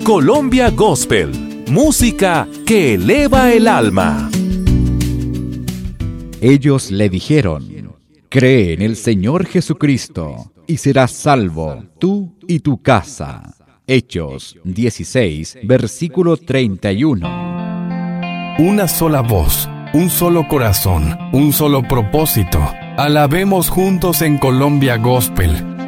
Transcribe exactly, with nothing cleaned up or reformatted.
Colombia Gospel, música que eleva el alma. Ellos le dijeron: cree en el Señor Jesucristo y serás salvo, tú y tu casa. Hechos dieciséis, versículo treinta y uno. Una sola voz, un solo corazón, un solo propósito. Alabemos juntos en Colombia Gospel.